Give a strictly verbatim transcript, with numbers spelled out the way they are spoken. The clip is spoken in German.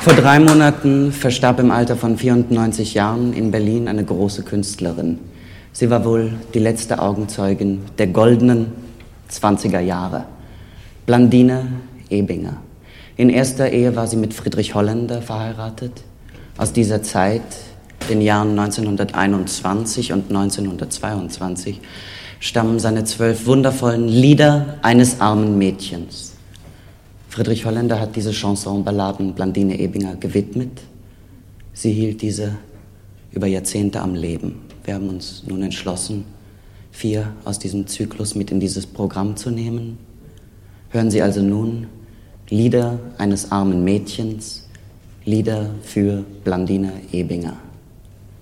Vor drei Monaten verstarb im Alter von vierundneunzig Jahren in Berlin eine große Künstlerin. Sie war wohl die letzte Augenzeugin der goldenen zwanziger Jahre. Blandine Ebinger. In erster Ehe war sie mit Friedrich Holländer verheiratet. Aus dieser Zeit, den Jahren neunzehnhunderteinundzwanzig und neunzehnhundertzweiundzwanzig, stammen seine zwölf wundervollen Lieder eines armen Mädchens. Friedrich Holländer hat diese Chanson-Balladen Blandine Ebinger gewidmet. Sie hielt diese über Jahrzehnte am Leben. Wir haben uns nun entschlossen, vier aus diesem Zyklus mit in dieses Programm zu nehmen. Hören Sie also nun Lieder eines armen Mädchens, Lieder für Blandine Ebinger.